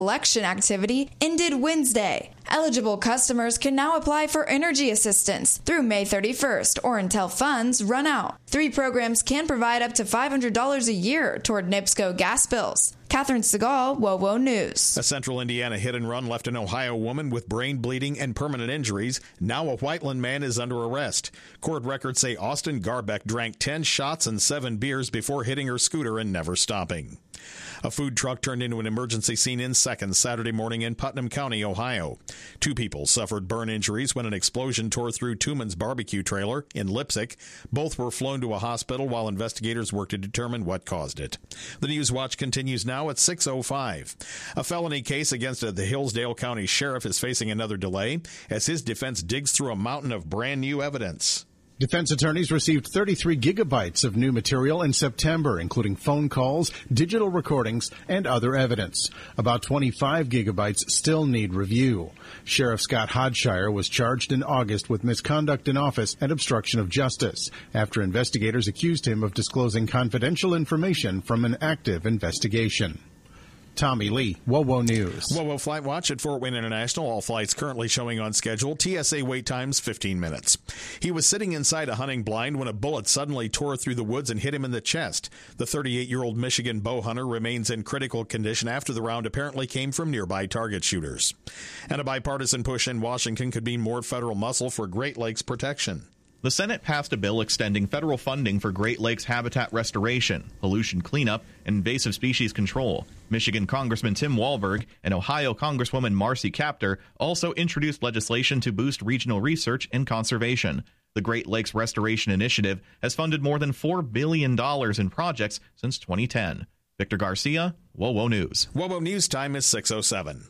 Election activity ended Wednesday. Eligible customers can now apply for energy assistance through May 31st or until funds run out. 3 programs can provide up to $500 a year toward NIPSCO gas bills. Catherine Segal, WOWO News. A central Indiana hit-and-run left an Ohio woman with brain bleeding and permanent injuries. Now a Whiteland man is under arrest. Court records say Austin Garbeck drank 10 shots and 7 beers before hitting her scooter and never stopping. A food truck turned into an emergency scene in seconds Saturday morning in Putnam County, Ohio. 2 people suffered burn injuries when an explosion tore through Tuman's barbecue trailer in Lipsick. Both were flown to a hospital while investigators work to determine what caused it. The News Watch continues now at 6:05. A felony case against the Hillsdale County Sheriff is facing another delay as his defense digs through a mountain of brand new evidence. Defense attorneys received 33 gigabytes of new material in September, including phone calls, digital recordings, and other evidence. About 25 gigabytes still need review. Sheriff Scott Hodshire was charged in August with misconduct in office and obstruction of justice after investigators accused him of disclosing confidential information from an active investigation. Tommy Lee, WOWO News. WOWO Flight Watch at Fort Wayne International. All flights currently showing on schedule. TSA wait times 15 minutes. He was sitting inside a hunting blind when a bullet suddenly tore through the woods and hit him in the chest. The 38-year-old Michigan bow hunter remains in critical condition after the round apparently came from nearby target shooters. And a bipartisan push in Washington could mean more federal muscle for Great Lakes protection. The Senate passed a bill extending federal funding for Great Lakes habitat restoration, pollution cleanup, and invasive species control. Michigan Congressman Tim Walberg and Ohio Congresswoman Marcy Kaptur also introduced legislation to boost regional research and conservation. The Great Lakes Restoration Initiative has funded more than $4 billion in projects since 2010. Victor Garcia, WOWO News. WOWO News time is 6:07.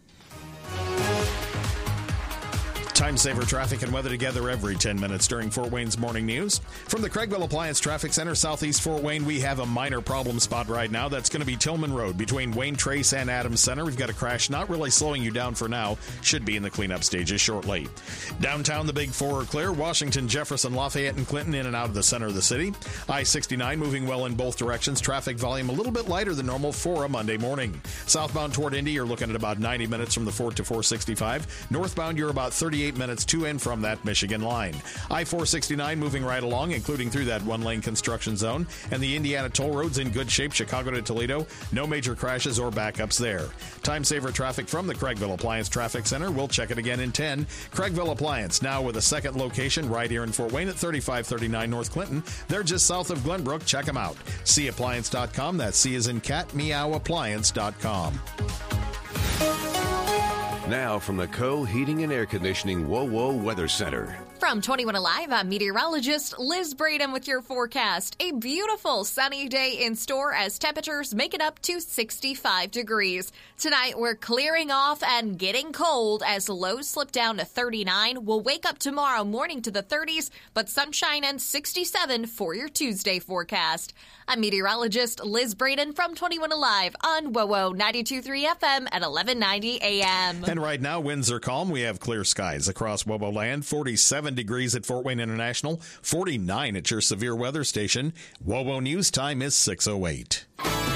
Time saver traffic and weather together every 10 minutes during Fort Wayne's morning news. From the Craigville Appliance Traffic Center, southeast Fort Wayne, we have a minor problem spot right now. That's going to be Tillman Road between Wayne Trace and Adams Center. We've got a crash not really slowing you down for now. Should be in the cleanup stages shortly. Downtown, the Big Four are clear. Washington, Jefferson, Lafayette, and Clinton in and out of the center of the city. I-69 moving well in both directions. Traffic volume a little bit lighter than normal for a Monday morning. Southbound toward Indy, you're looking at about 90 minutes from the Fort to 465. Northbound, you're about 38 minutes to and from that Michigan line. I-469 moving right along, including through that one-lane construction zone. And the Indiana toll road's in good shape, Chicago to Toledo. No major crashes or backups there. Time saver traffic from the Craigville Appliance Traffic Center. We'll check it again in 10. Craigville Appliance, now with a second location right here in Fort Wayne at 3539 North Clinton. They're just south of Glenbrook. Check them out. Appliance.com. That's C as in cat, meow, appliance.com. Now from the Co-Heating and Air Conditioning WOWO Weather Center. From 21 Alive, I'm meteorologist Liz Braden with your forecast. A beautiful sunny day in store as temperatures make it up to 65 degrees. Tonight, we're clearing off and getting cold as lows slip down to 39. We'll wake up tomorrow morning to the 30s, but sunshine and 67 for your Tuesday forecast. I'm meteorologist Liz Braden from 21 Alive on WOWO 92.3 FM at 1190 AM. And right now, winds are calm. We have clear skies across WOWO land. 47 degrees at Fort Wayne International, 49 at your severe weather station. WOWO News time is 6:08.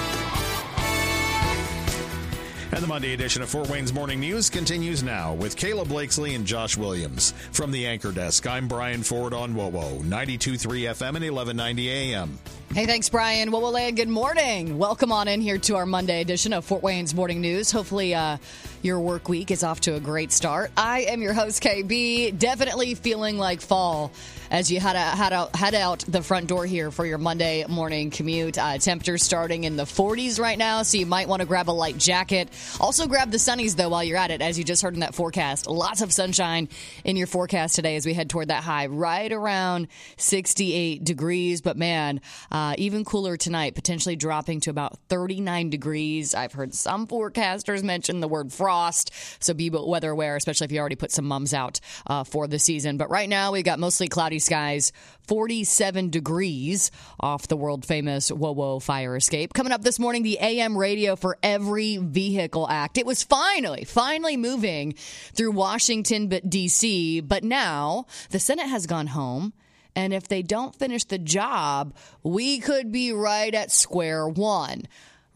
And the Monday edition of Fort Wayne's Morning News continues now with Caleb Blakesley and Josh Williams. From the Anchor Desk, I'm Brian Ford on WOWO 92.3 FM and 1190 AM. Hey, thanks, Brian. WOWO land, good morning. Welcome on in here to our Monday edition of Fort Wayne's Morning News. Hopefully your work week is off to a great start. I am your host, KB. Definitely feeling like fall as you head out the front door here for your Monday morning commute. Temperatures starting in the 40s right now, so you might want to grab a light jacket. Also grab the sunnies, though, while you're at it, as you just heard in that forecast. Lots of sunshine in your forecast today as we head toward that high, right around 68 degrees. But, man, even cooler tonight, potentially dropping to about 39 degrees. I've heard some forecasters mention the word frost, so be weather aware, especially if you already put some mums out for the season. But right now, we've got mostly cloudy skies, 47 degrees off the world-famous WOWO fire escape. Coming up this morning, the AM Radio for Every Vehicle Act. It was finally moving through Washington, D.C., but now the Senate has gone home. And if they don't finish the job, we could be right at square one.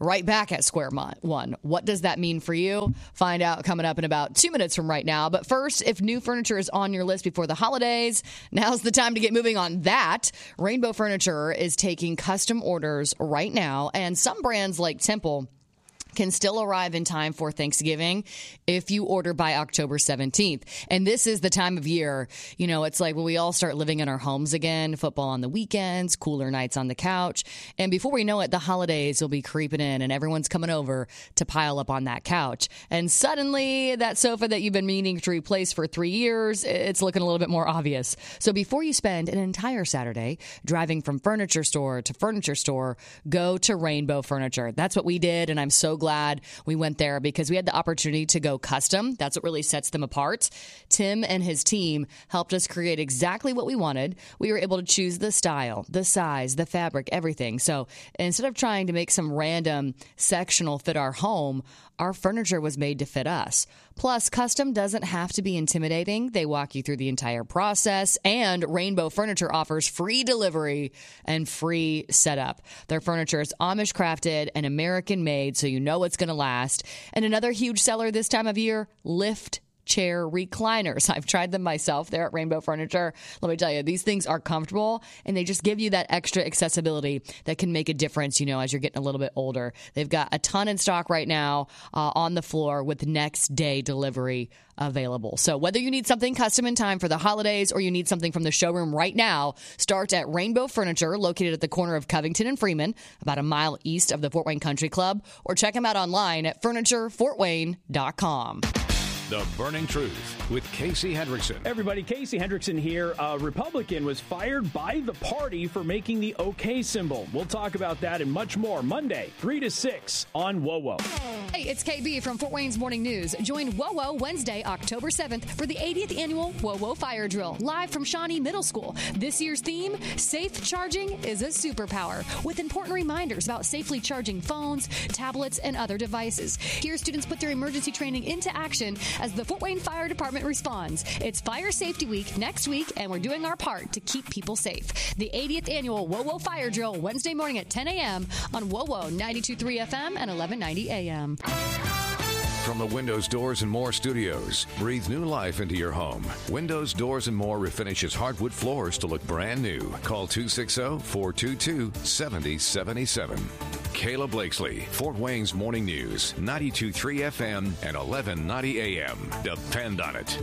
right back at square one. What does that mean for you? Find out coming up in about 2 minutes from right now. But first, if new furniture is on your list before the holidays, now's the time to get moving on that. Rainbow Furniture is taking custom orders right now, and some brands like Temple can still arrive in time for Thanksgiving if you order by October 17th. And this is the time of year, it's like when we all start living in our homes again, football on the weekends, cooler nights on the couch. And before we know it, the holidays will be creeping in and everyone's coming over to pile up on that couch. And suddenly that sofa that you've been meaning to replace for 3 years, it's looking a little bit more obvious. So before you spend an entire Saturday driving from furniture store to furniture store, go to Rainbow Furniture. That's what we did, and I'm so glad we went there because we had the opportunity to go custom. That's what really sets them apart. Tim and his team helped us create exactly what we wanted. We were able to choose the style, the size, the fabric, everything. So instead of trying to make some random sectional fit our home, our furniture was made to fit us. Plus, custom doesn't have to be intimidating. They walk you through the entire process, and Rainbow Furniture offers free delivery and free setup. Their furniture is Amish crafted and American made, so you know it's going to last. And another huge seller this time of year, Lift chair recliners. I've tried them myself there at Rainbow Furniture. Let me tell you, these things are comfortable and they just give you that extra accessibility that can make a difference, as you're getting a little bit older. They've got a ton in stock right now on the floor with next day delivery available. So whether you need something custom in time for the holidays or you need something from the showroom right now, start at Rainbow Furniture, located at the corner of Covington and Freeman, about a mile east of the Fort Wayne Country Club, or check them out online at FurnitureFortWayne.com. The Burning Truth with Casey Hendrickson. Everybody, Casey Hendrickson here. A Republican was fired by the party for making the OK symbol. We'll talk about that and much more Monday, 3 to 6 on WOWO. Hey, it's KB from Fort Wayne's Morning News. Join WOWO Wednesday, October 7th for the 80th annual WOWO Fire Drill, live from Shawnee Middle School. This year's theme, Safe Charging is a Superpower, with important reminders about safely charging phones, tablets, and other devices. Here, students put their emergency training into action as the Fort Wayne Fire Department responds. It's Fire Safety Week next week, and we're doing our part to keep people safe. The 80th annual WOWO Fire Drill, Wednesday morning at 10 a.m. on WOWO 92.3 FM and 1190 a.m. From the Windows, Doors, and More studios, breathe new life into your home. Windows, Doors, and More refinishes hardwood floors to look brand new. Call 260-422-7077. Kayla Blakesley, Fort Wayne's Morning News, 92.3 FM and 1190 AM. Depend on it.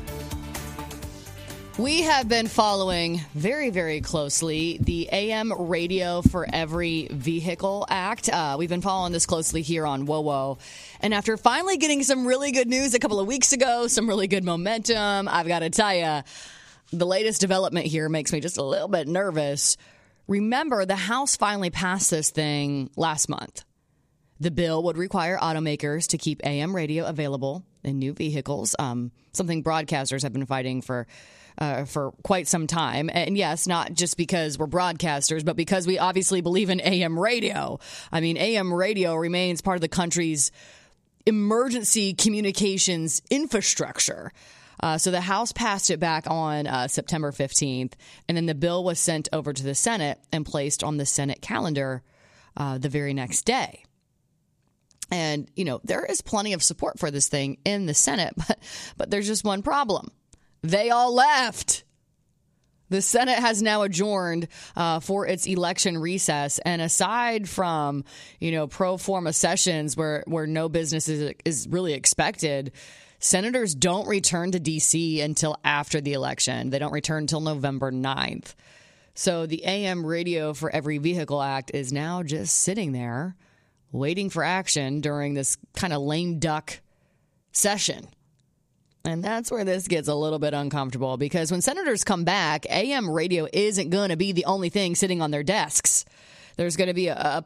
We have been following very, very closely the AM Radio for Every Vehicle Act. We've been following this closely here on WOWO. And after finally getting some really good news a couple of weeks ago, some really good momentum, I've got to tell you, the latest development here makes me just a little bit nervous. Remember, the House finally passed this thing last month. The bill would require automakers to keep AM radio available in new vehicles, something broadcasters have been fighting for quite some time. And yes, not just because we're broadcasters, but because we obviously believe in AM radio. I mean, AM radio remains part of the country's emergency communications infrastructure. So the House passed it back on September 15th, and then the bill was sent over to the Senate and placed on the Senate calendar the very next day. And, there is plenty of support for this thing in the Senate, but there's just one problem. They all left. The Senate has now adjourned for its election recess. And aside from, pro forma sessions where no business is really expected, senators don't return to D.C. until after the election. They don't return until November 9th. So the AM Radio for Every Vehicle Act is now just sitting there waiting for action during this kind of lame duck session. And that's where this gets a little bit uncomfortable, because when senators come back, AM radio isn't going to be the only thing sitting on their desks. There's going to be a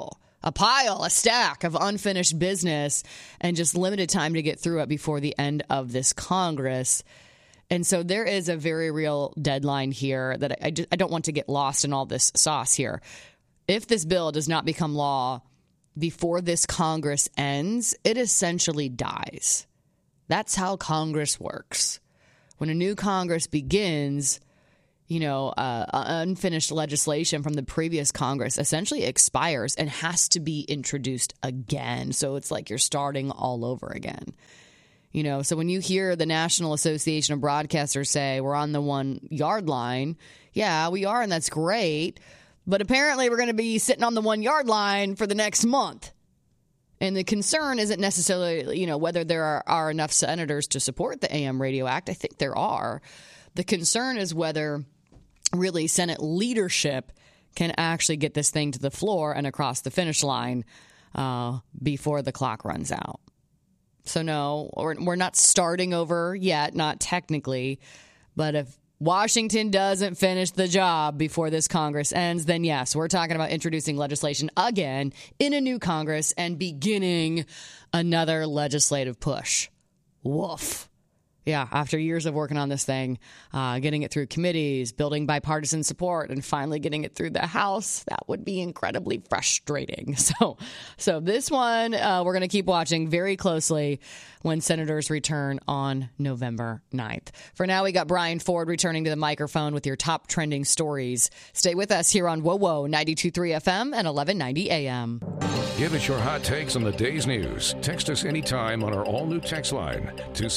stack of unfinished business and just limited time to get through it before the end of this Congress. And so there is a very real deadline here that I don't want to get lost in all this sauce here. If this bill does not become law before this Congress ends, it essentially dies. That's how Congress works. When a new Congress begins, unfinished legislation from the previous Congress essentially expires and has to be introduced again. So it's like you're starting all over again. So when you hear the National Association of Broadcasters say we're on the 1 yard line, yeah, we are, and that's great. But apparently we're going to be sitting on the 1 yard line for the next month. And the concern isn't necessarily, whether there are enough senators to support the AM Radio Act. I think there are. The concern is whether really Senate leadership can actually get this thing to the floor and across the finish line before the clock runs out. So no, we're not starting over yet, not technically. But if Washington doesn't finish the job before this Congress ends, then yes, we're talking about introducing legislation again in a new Congress and beginning another legislative push. Woof. Yeah, after years of working on this thing, getting it through committees, building bipartisan support, and finally getting it through the House, that would be incredibly frustrating. So this one, we're going to keep watching very closely when senators return on November 9th. For now, we got Brian Ford returning to the microphone with your top trending stories. Stay with us here on WOWO 92.3 FM and 1190 AM. Give us your hot takes on the day's news. Text us anytime on our all-new text line,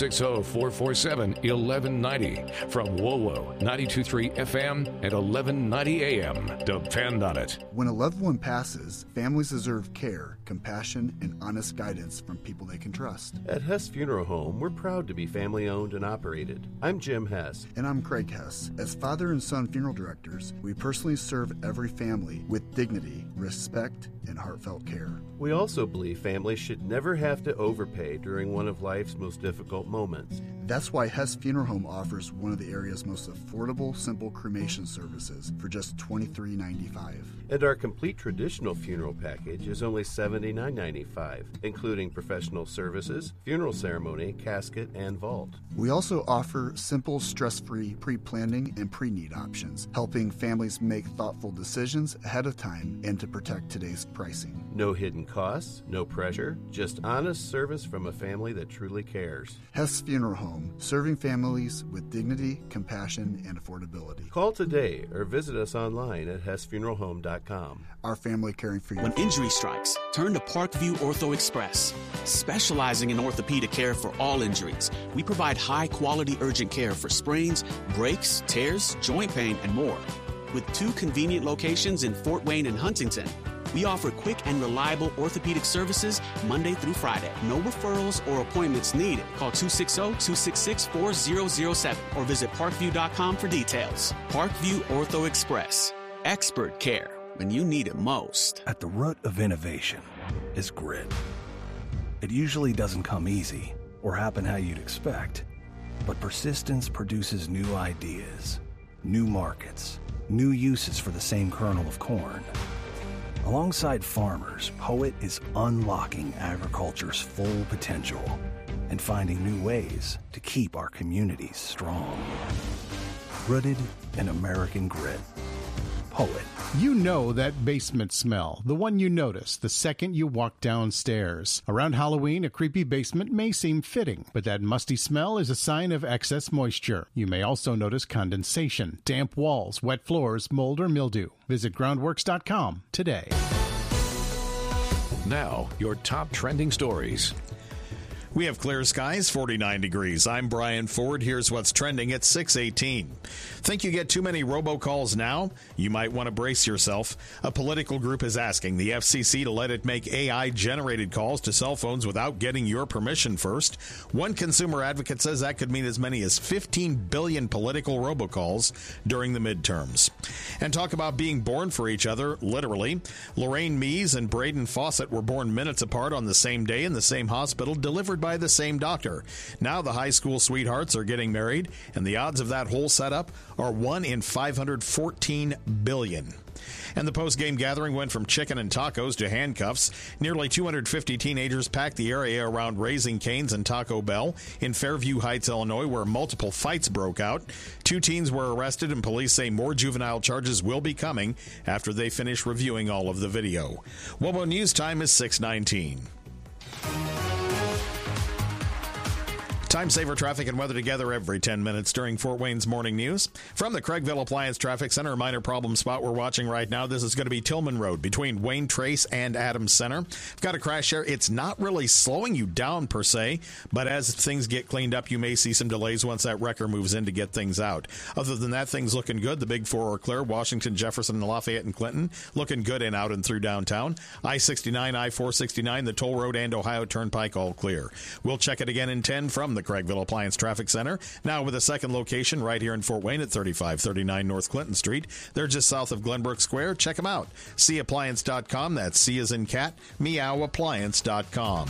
260-447-1190. From WOWO 92.3 FM and 1190 AM. Depend on it. When a loved one passes, families deserve care, compassion, and honest guidance from people they can trust. At Hess Funeral Home, we're proud to be family-owned and operated. I'm Jim Hess. And I'm Craig Hess. As father and son funeral directors, we personally serve every family with dignity, respect, and heartfelt care. We also believe families should never have to overpay during one of life's most difficult moments. That's why Hess Funeral Home offers one of the area's most affordable, simple cremation services for just $23.95. And our complete traditional funeral package is only $79.95, including professional services, funeral ceremony, casket, and vault. We also offer simple, stress-free pre-planning and pre-need options, helping families make thoughtful decisions ahead of time and to protect today's pricing. No hidden costs, no pressure, just honest service from a family that truly cares. Hess Funeral Home, serving families with dignity, compassion, and affordability. Call today or visit us online at hessfuneralhome.com. Our family caring for you. When injury strikes, turn to Parkview Ortho Express. Specializing in orthopedic care for all injuries, we provide high-quality urgent care for sprains, breaks, tears, joint pain, and more. With 2 convenient locations in Fort Wayne and Huntington, we offer quick and reliable orthopedic services Monday through Friday. No referrals or appointments needed. Call 260-266-4007 or visit parkview.com for details. Parkview Ortho Express. Expert care when you need it most. At the root of innovation is grit. It usually doesn't come easy or happen how you'd expect, but persistence produces new ideas, new markets, new uses for the same kernel of corn. Alongside farmers, Poet is unlocking agriculture's full potential and finding new ways to keep our communities strong. Rooted in American grit. Poet. You know that basement smell, the one you notice the second you walk downstairs. Around Halloween, a creepy basement may seem fitting, but that musty smell is a sign of excess moisture. You may also notice condensation, damp walls, wet floors, mold, or mildew. Visit groundworks.com today. Now, your top trending stories. We have clear skies, 49 degrees. I'm Brian Ford. Here's what's trending at 6:18. Think you get too many robocalls now? You might want to brace yourself. A political group is asking the FCC to let it make AI-generated calls to cell phones without getting your permission first. One consumer advocate says that could mean as many as 15 billion political robocalls during the midterms. And talk about being born for each other, literally. Lorraine Mies and Braden Fawcett were born minutes apart on the same day in the same hospital, delivered by the same doctor. Now the high school sweethearts are getting married, and the odds of that whole setup are 1 in 514 billion. And the post-game gathering went from chicken and tacos to handcuffs. Nearly 250 teenagers packed the area around Raising Cane's and Taco Bell in Fairview Heights, Illinois, where multiple fights broke out. 2 teens were arrested, and police say more juvenile charges will be coming after they finish reviewing all of the video. WOWO News time is 6:19. Time saver traffic and weather together every 10 minutes during Fort Wayne's morning news. From the Craigville Appliance Traffic Center, a minor problem spot we're watching right now. This is going to be Tillman Road between Wayne Trace and Adams Center. We've got a crash there. It's not really slowing you down per se, but as things get cleaned up, you may see some delays once that wrecker moves in to get things out. Other than that, things looking good. The big four are clear. Washington, Jefferson, Lafayette, and Clinton looking good in, out, and through downtown. I-69, I-469, the toll road, and Ohio Turnpike all clear. We'll check it again in 10 from the Craigville Appliance Traffic Center. Now with a second location right here in Fort Wayne at 3539 North Clinton Street. They're just south of Glenbrook Square. Check them out. CAppliance.com. That's C as in cat, meowappliance.com.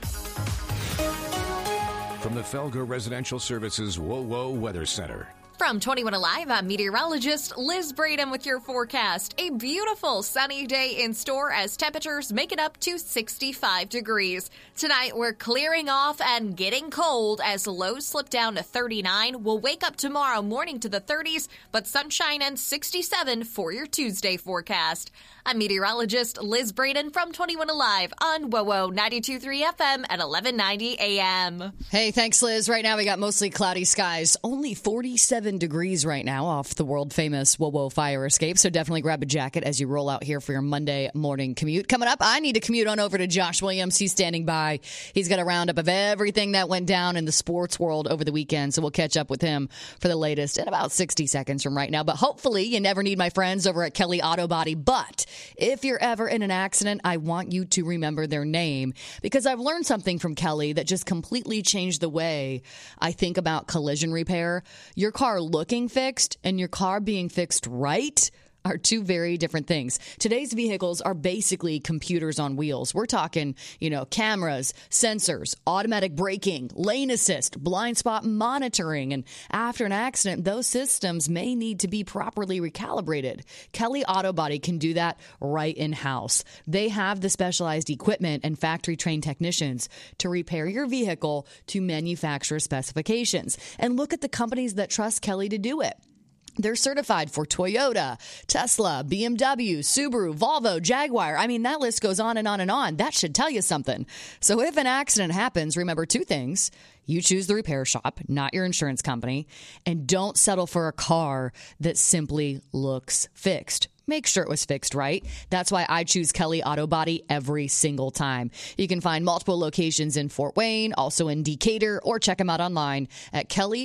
From the Felger Residential Services WOWO Weather Center. From 21 Alive, I'm meteorologist Liz Braden with your forecast. A beautiful sunny day in store as temperatures make it up to 65 degrees. Tonight, we're clearing off and getting cold as lows slip down to 39. We'll wake up tomorrow morning to the 30s, but sunshine and 67 for your Tuesday forecast. I'm meteorologist Liz Braden from 21 Alive on WOWO 92.3 FM at 1190 AM. Hey, thanks, Liz. Right now, we got mostly cloudy skies. Only 47 degrees right now off the world-famous WOWO fire escape, so definitely grab a jacket as you roll out here for your Monday morning commute. Coming up, I need to commute on over to Josh Williams. He's standing by. He's got a roundup of everything that went down in the sports world over the weekend, so we'll catch up with him for the latest in about 60 seconds from right now. But hopefully, you never need my friends over at Kelly Auto Body. But if you're ever in an accident, I want you to remember their name, because I've learned something from Kelly that just completely changed the way I think about collision repair. Your car looking fixed and your car being fixed right are two very different things. Today's vehicles are basically computers on wheels. We're talking, cameras, sensors, automatic braking, lane assist, blind spot monitoring. And after an accident, those systems may need to be properly recalibrated. Kelly Auto Body can do that right in-house. They have the specialized equipment and factory-trained technicians to repair your vehicle to manufacturer specifications. And look at the companies that trust Kelly to do it. They're certified for Toyota, Tesla, BMW, Subaru, Volvo, Jaguar. I mean, that list goes on and on and on. That should tell you something. So if an accident happens, remember two things. You choose the repair shop, not your insurance company. And don't settle for a car that simply looks fixed. Make sure it was fixed right. That's why I choose Kelly Auto Body every single time. You can find multiple locations in Fort Wayne, also in Decatur, or check them out online at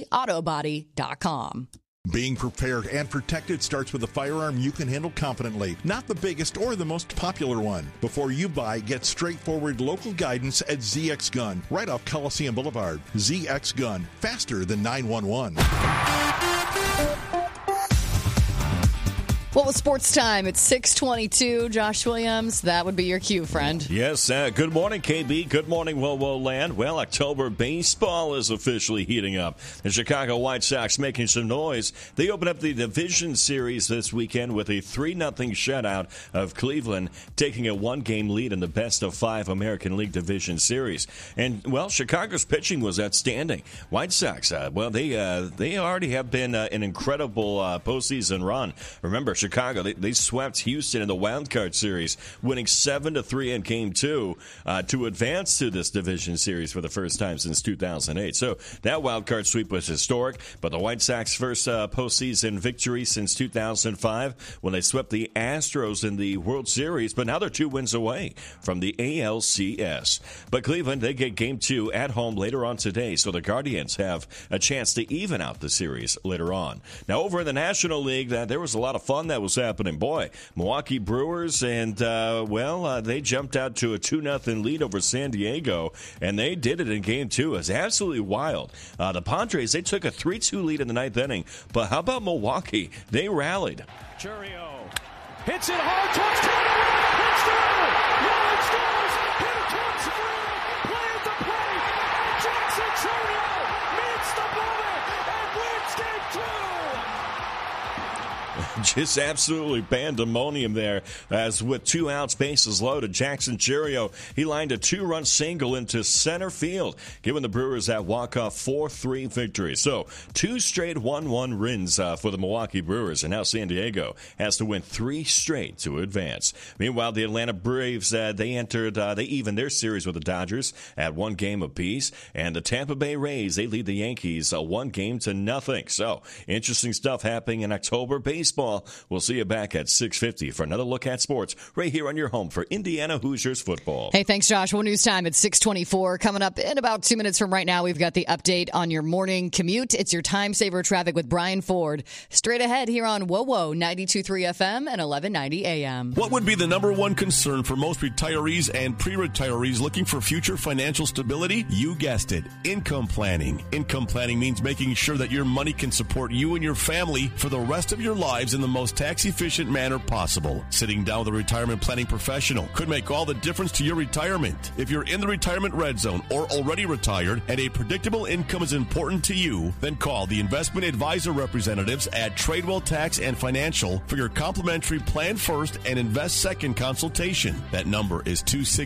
kellyautobody.com. Being prepared and protected starts with a firearm you can handle confidently, not the biggest or the most popular one. Before you buy, get straightforward local guidance at ZX Gun, right off Coliseum Boulevard. ZX Gun, faster than 911. Well, with sports time, it's 6:22. Josh Williams, that would be your cue, friend. Yes, good morning, KB. Good morning, WOWO land. Well, October baseball is officially heating up. The Chicago White Sox making some noise. They open up the division series this weekend with a 3-0 shutout of Cleveland, taking a 1-game lead in the best-of-5 American League Division Series. And, well, Chicago's pitching was outstanding. White Sox, they already have been an incredible postseason run. Remember, Chicago, they swept Houston in the wild card series, winning 7-3 in Game 2 to advance to this division series for the first time since 2008. So that wild card sweep was historic, but the White Sox first postseason victory since 2005 when they swept the Astros in the World Series, but now they're 2 wins away from the ALCS. But Cleveland, they get Game 2 at home later on today, so the Guardians have a chance to even out the series later on. Now, over in the National League, there was a lot of fun that was happening. Boy, Milwaukee Brewers, and, they jumped out to a 2-0 lead over San Diego, and they did it in Game 2. It was absolutely wild. The Padres, they took a 3-2 lead in the 9th inning, but how about Milwaukee? They rallied. Churio hits it hard towards Turner. It's through. Line scores. Here comes Freeman. Play at the plate. Jackson Churio meets the border and wins Game 2. Just absolutely pandemonium there, as with 2 outs, bases loaded, Jackson Chourio, he lined a 2-run single into center field, giving the Brewers that walk-off 4-3 victory. So 2 straight 1-1 wins for the Milwaukee Brewers, and now San Diego has to win 3 straight to advance. Meanwhile, the Atlanta Braves, they evened their series with the Dodgers at 1 game apiece, and the Tampa Bay Rays, they lead the Yankees 1-0. So interesting stuff happening in October baseball. We'll see you back at 6:50 for another look at sports right here on your home for Indiana Hoosiers football. Hey, thanks, Josh. Well, news time at 6:24. Coming up in about 2 minutes from right now, we've got the update on your morning commute. It's your time saver traffic with Brian Ford. Straight ahead here on WOWO 92.3 FM and 1190 AM. What would be the number one concern for most retirees and pre-retirees looking for future financial stability? You guessed it, income planning. Income planning means making sure that your money can support you and your family for the rest of your lives in the most tax-efficient manner possible. Sitting down with a retirement planning professional could make all the difference to your retirement. If you're in the retirement red zone or already retired and a predictable income is important to you, then call the investment advisor representatives at Tradewell Tax and Financial for your complimentary Plan First and Invest Second consultation. That number is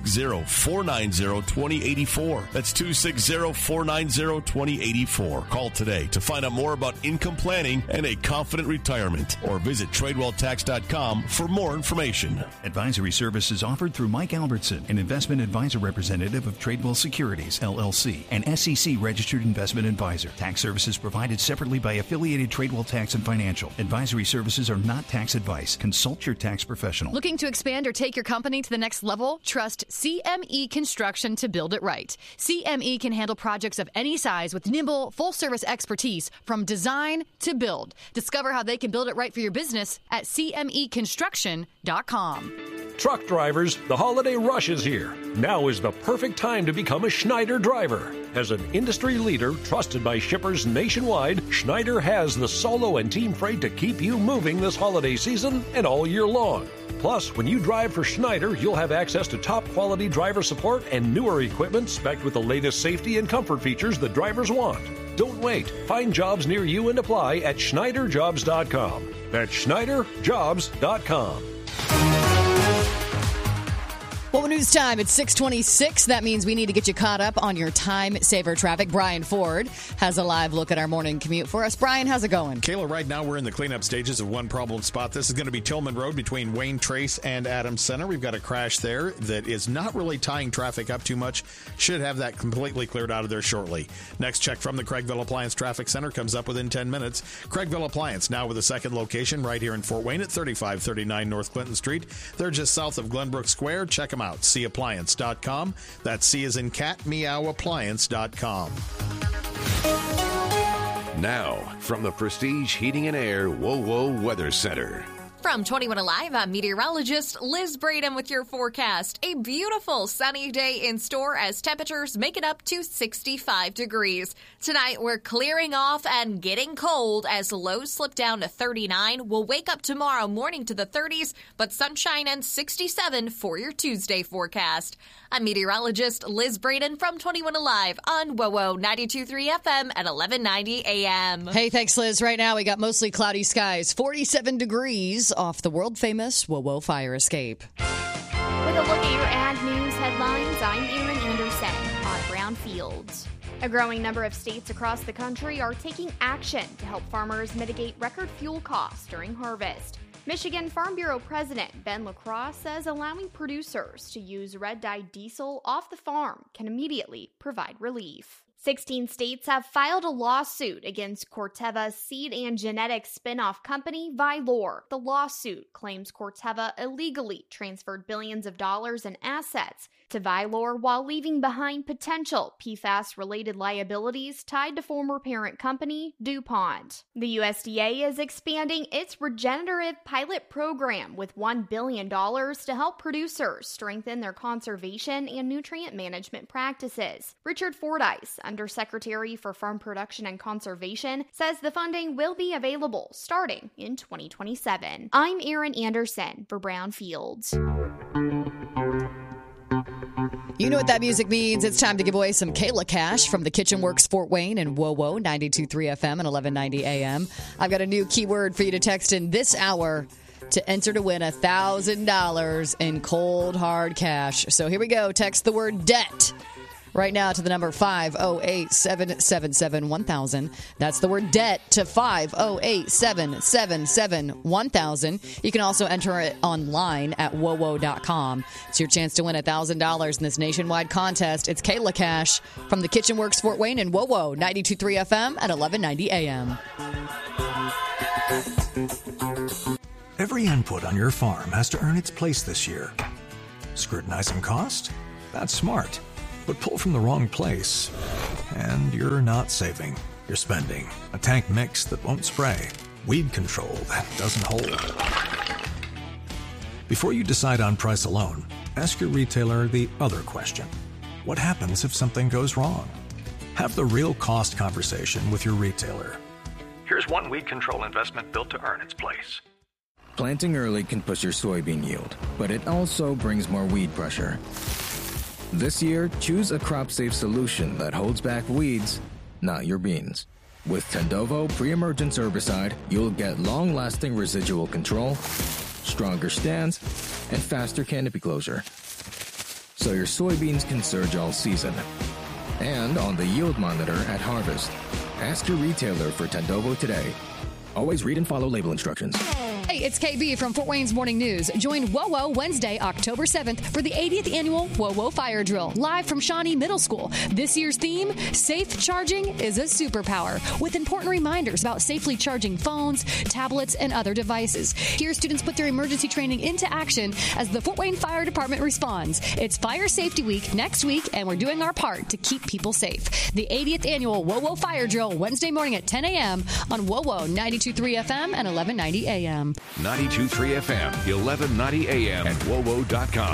260-490-2084. That's 260-490-2084. Call today to find out more about income planning and a confident retirement, or visit TradewellTax.com for more information. Advisory services offered through Mike Albertson, an investment advisor representative of Tradewell Securities, LLC, an SEC-registered investment advisor. Tax services provided separately by affiliated Tradewell Tax and Financial. Advisory services are not tax advice. Consult your tax professional. Looking to expand or take your company to the next level? Trust CME Construction to build it right. CME can handle projects of any size with nimble, full-service expertise from design to build. Discover how they can build it right for your business at CMEconstruction.com. Truck drivers, the holiday rush is here. Now is the perfect time to become a Schneider driver. As an industry leader trusted by shippers nationwide, Schneider has the solo and team freight to keep you moving this holiday season and all year long. Plus, when you drive for Schneider, you'll have access to top-quality driver support and newer equipment spec'd with the latest safety and comfort features that drivers want. Don't wait. Find jobs near you and apply at SchneiderJobs.com. That's SchneiderJobs.com. Well, news time. It's 6:26. That means we need to get you caught up on your time saver traffic. Brian Ford has a live look at our morning commute for us. Brian, how's it going? Kayla, right now we're in the cleanup stages of one problem spot. This is going to be Tillman Road between Wayne Trace and Adams Center. We've got a crash there that is not really tying traffic up too much. Should have that completely cleared out of there shortly. Next check from the Craigville Appliance Traffic Center comes up within 10 minutes. Craigville Appliance now with a second location right here in Fort Wayne at 3539 North Clinton Street. They're just south of Glenbrook Square. Check them out. CAppliance.com. That's C as in cat, meow, appliance.com. Now, from the Prestige Heating and Air WOWO Weather Center. From 21 Alive, I'm meteorologist Liz Braden with your forecast. A beautiful sunny day in store as temperatures make it up to 65 degrees. Tonight, we're clearing off and getting cold as lows slip down to 39. We'll wake up tomorrow morning to the 30s, but sunshine and 67 for your Tuesday forecast. I'm meteorologist Liz Braden from 21 Alive on WOWO 92.3 FM at 1190 AM. Hey, thanks, Liz. Right now, we got mostly cloudy skies, 47 degrees off the world-famous WOWO fire escape. With a look at your ag news headlines, I'm Erin Anderson on Brownfields. A growing number of states across the country are taking action to help farmers mitigate record fuel costs during harvest. Michigan Farm Bureau President Ben LaCroix says allowing producers to use red-dyed diesel off the farm can immediately provide relief. 16 states have filed a lawsuit against Corteva's seed and genetics spin-off company, Vylor. The lawsuit claims Corteva illegally transferred billions of dollars in assets to Vylor while leaving behind potential PFAS-related liabilities tied to former parent company DuPont. The USDA is expanding its regenerative pilot program with $1 billion to help producers strengthen their conservation and nutrient management practices. Richard Fordyce, Undersecretary for Farm Production and Conservation, says the funding will be available starting in 2027. I'm Erin Anderson for Brownfields. You know what that music means. It's time to give away some Kayla cash from the Kitchen Works Fort Wayne and WoWo 92.3 FM and 1190 AM. I've got a new keyword for you to text in this hour to enter to win $1,000 in cold, hard cash. So here we go. Text the word debt right now to the number 508-777-1000. That's the word debt to 508-777-1000. You can also enter it online at wowo.com. It's your chance to win $1,000 in this nationwide contest. It's Kayla Cash from the Kitchen Works Fort Wayne and WoWo 92.3 FM at 1190 AM. Every input on your farm has to earn its place this year. Scrutinizing cost? That's smart. But pull from the wrong place, and you're not saving. You're spending. A tank mix that won't spray. Weed control that doesn't hold. Before you decide on price alone, ask your retailer the other question. What happens if something goes wrong? Have the real cost conversation with your retailer. Here's one weed control investment built to earn its place. Planting early can push your soybean yield, but it also brings more weed pressure. This year, choose a crop-safe solution that holds back weeds, not your beans. With Tendovo pre-emergence herbicide, you'll get long-lasting residual control, stronger stands, and faster canopy closure. So your soybeans can surge all season. And on the yield monitor at harvest. Ask your retailer for Tendovo today. Always read and follow label instructions. Hey, it's KB from Fort Wayne's Morning News. Join WoWo Wednesday, October 7th for the 80th annual WoWo Fire Drill, live from Shawnee Middle School. This year's theme, Safe Charging is a Superpower, with important reminders about safely charging phones, tablets, and other devices. Here, students put their emergency training into action as the Fort Wayne Fire Department responds. It's Fire Safety Week next week, and we're doing our part to keep people safe. The 80th annual WoWo Fire Drill, Wednesday morning at 10 a.m. on WoWo 92.3 FM and 1190 AM. 92.3 FM, 1190 AM, and WoWo.com.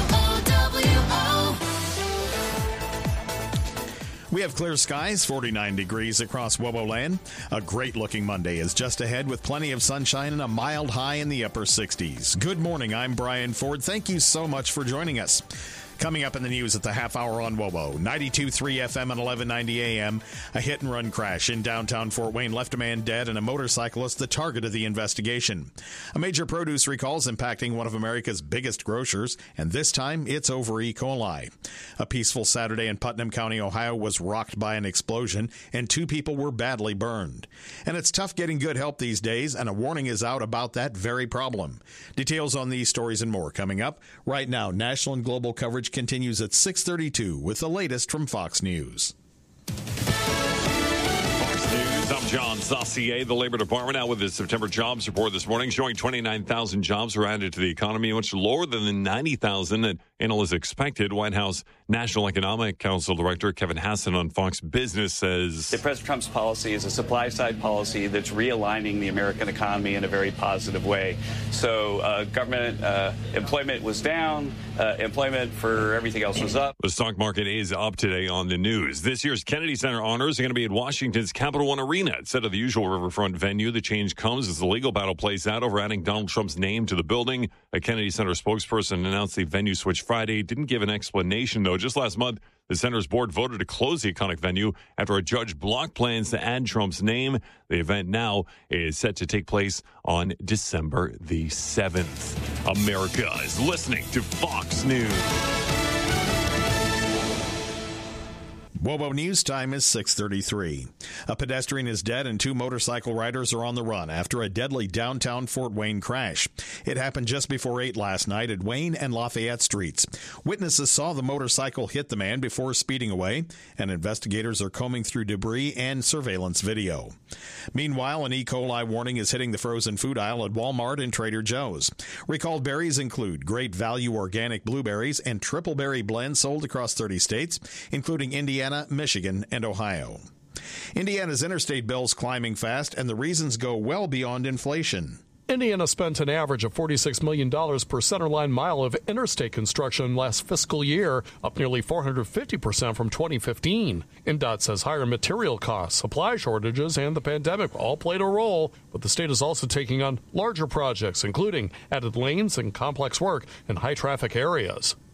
We have clear skies, 49 degrees across WoWo land. A great-looking Monday is just ahead with plenty of sunshine and a mild high in the upper 60s. Good morning, I'm Brian Ford. Thank you so much for joining us. Coming up in the news at the half hour on WoWo, 92.3 FM and 1190 AM, a hit-and-run crash in downtown Fort Wayne left a man dead and a motorcyclist the target of the investigation. A major produce recall is impacting one of America's biggest grocers, and this time it's over E. coli. A peaceful Saturday in Putnam County, Ohio was rocked by an explosion, and 2 people were badly burned. And it's tough getting good help these days, and a warning is out about that very problem. Details on these stories and more coming up. Right now, national and global coverage continues at 6:32 with the latest from Fox News. Fox News, I'm John Saucier. The Labor Department out with the September jobs report this morning showing 29,000 jobs were added to the economy, much lower than the 90,000 that analysts expected. White House National Economic Council Director Kevin Hassan on Fox Business says President Trump's policy is a supply-side policy that's realigning the American economy in a very positive way. So government employment was down. Employment for everything else was up. The stock market is up today on the news. This year's Kennedy Center honors are going to be at Washington's Capital One Arena. Instead of the usual riverfront venue, the change comes as the legal battle plays out over adding Donald Trump's name to the building. A Kennedy Center spokesperson announced the venue switch Friday. Didn't give an explanation, though. Just last month, the center's board voted to close the iconic venue after a judge blocked plans to add Trump's name. The event now is set to take place on December the 7th. America is listening to Fox News. WoWo News time is 6:33. A pedestrian is dead and 2 motorcycle riders are on the run after a deadly downtown Fort Wayne crash. It happened just before 8 last night at Wayne and Lafayette Streets. Witnesses saw the motorcycle hit the man before speeding away, and investigators are combing through debris and surveillance video. Meanwhile, an E. coli warning is hitting the frozen food aisle at Walmart and Trader Joe's. Recalled berries include Great Value organic blueberries and triple berry blends sold across 30 states, including Indiana, Michigan, and Ohio. Indiana's interstate bills climbing fast, and the reasons go well beyond inflation. Indiana spent an average of $46 million per centerline mile of interstate construction last fiscal year, up nearly 450% from 2015. INDOT says higher material costs, supply shortages, and the pandemic all played a role, but the state is also taking on larger projects, including added lanes and complex work in high-traffic areas.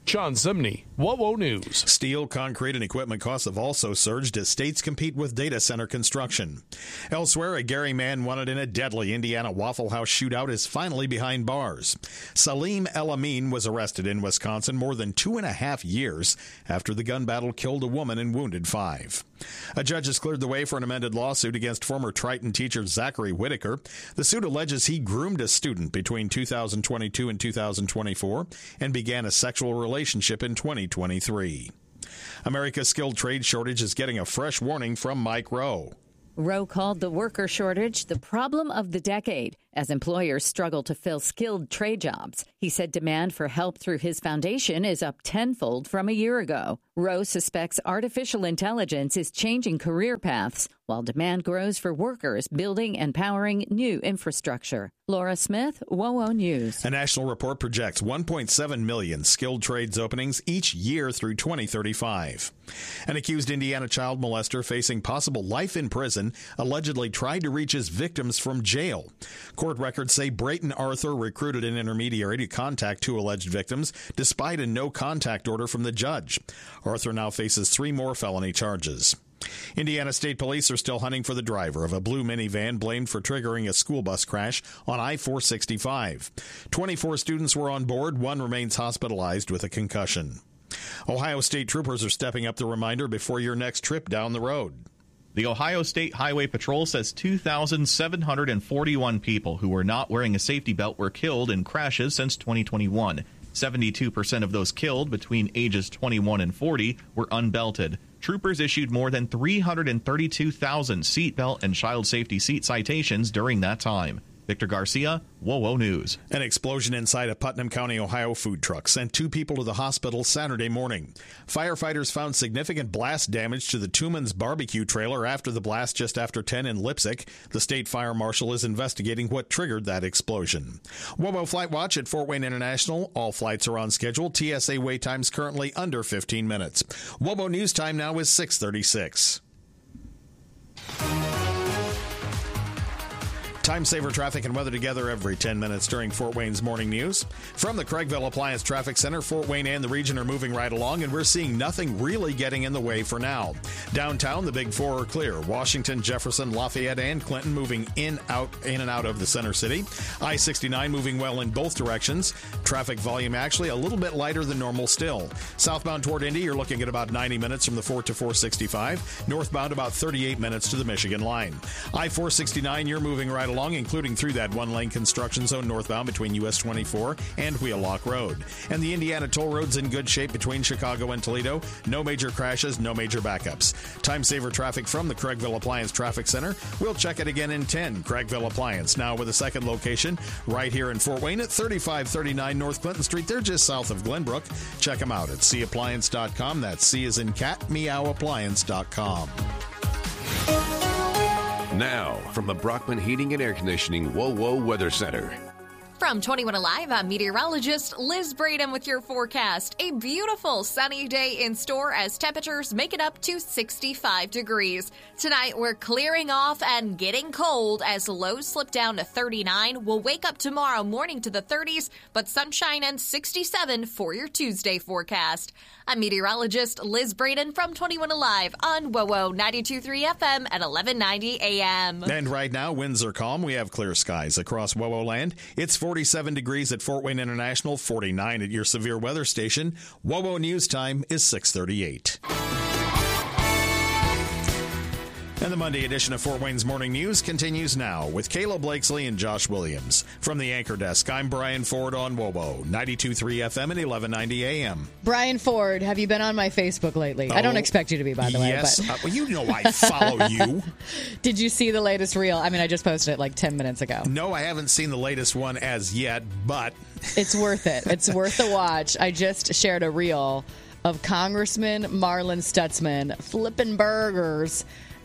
Sean Zimney, WOWO News. Steel, concrete, and equipment costs have also surged as states compete with data center construction. Elsewhere, a Gary man wanted in a deadly Indiana Waffle House shootout is finally behind bars. Salim El Amin was arrested in Wisconsin more than 2.5 years after the gun battle killed a woman and wounded 5. A judge has cleared the way for an amended lawsuit against former Triton teacher Zachary Whitaker. The suit alleges he groomed a student between 2022 and 2024 and began a sexual relationship in 2023. America's skilled trade shortage is getting a fresh warning from Mike Rowe. Rowe called the worker shortage the problem of the decade as employers struggle to fill skilled trade jobs. He said demand for help through his foundation is up tenfold from a year ago. Rowe suspects artificial intelligence is changing career paths while demand grows for workers building and powering new infrastructure. Laura Smith, WOWO News. A national report projects 1.7 million skilled trades openings each year through 2035. An accused Indiana child molester facing possible life in prison allegedly tried to reach his victims from jail. Court records say Brayton Arthur recruited an intermediary to contact 2 alleged victims despite a no-contact order from the judge. Arthur now faces 3 more felony charges. Indiana State Police are still hunting for the driver of a blue minivan blamed for triggering a school bus crash on I-465. 24 students were on board. 1 remains hospitalized with a concussion. Ohio State troopers are stepping up the reminder before your next trip down the road. The Ohio State Highway Patrol says 2,741 people who were not wearing a safety belt were killed in crashes since 2021. 72% of those killed between ages 21 and 40 were unbelted. Troopers issued more than 332,000 seatbelt and child safety seat citations during that time. Victor Garcia, WOWO News. An explosion inside a Putnam County, Ohio food truck sent 2 people to the hospital Saturday morning. Firefighters found significant blast damage to the Tuman's barbecue trailer after the blast just after 10 in Lipsick. The state fire marshal is investigating what triggered that explosion. WOWO Flight Watch at Fort Wayne International. All flights are on schedule. TSA wait times currently under 15 minutes. WOWO News time now is 6:36. Time saver traffic and weather together every 10 minutes during Fort Wayne's morning news. From the Craigville Appliance Traffic Center, Fort Wayne and the region are moving right along, and we're seeing nothing really getting in the way for now. Downtown, the big 4 are clear. Washington, Jefferson, Lafayette, and Clinton moving in and out of the center city. I-69 moving well in both directions. Traffic volume actually a little bit lighter than normal still. Southbound toward Indy, you're looking at about 90 minutes from the 4 to 465. Northbound, about 38 minutes to the Michigan line. I-469, you're moving right along, including through that 1-lane construction zone northbound between US 24 and Wheelock Road. And the Indiana toll road's in good shape between Chicago and Toledo. No major crashes, no major backups. Time saver traffic from the Craigville Appliance Traffic Center. We'll check it again in 10. Craigville Appliance, now with a second location right here in Fort Wayne at 3539 North Clinton Street. They're just south of Glenbrook. Check them out at cappliance.com. That's C as in cat, meowappliance.com. Now, from the Brockman Heating and Air Conditioning WOWO Weather Center. From 21 Alive, I'm meteorologist Liz Braden with your forecast. A beautiful sunny day in store as temperatures make it up to 65 degrees. Tonight, we're clearing off and getting cold as lows slip down to 39. We'll wake up tomorrow morning to the 30s, but sunshine and 67 for your Tuesday forecast. I'm meteorologist Liz Braden from 21 Alive on WOWO 92.3 FM at 1190 AM. And right now, winds are calm. We have clear skies across WOWO land. It's 47 degrees at Fort Wayne International, 49 at your severe weather station. WOWO News time is 6:38. And the Monday edition of Fort Wayne's Morning News continues now with Kayla Blakesley and Josh Williams. From the Anchor Desk, I'm Brian Ford on WOWO 92.3 FM and 1190 AM. Brian Ford, have you been on my Facebook lately? I don't expect you to be, by the way. Yes. But Well, you know I follow you. Did you see the latest reel? I mean, I just posted it like 10 minutes ago. No, I haven't seen the latest one as yet, but it's worth it. It's worth the watch. I just shared a reel of Congressman Marlin Stutzman flipping burgers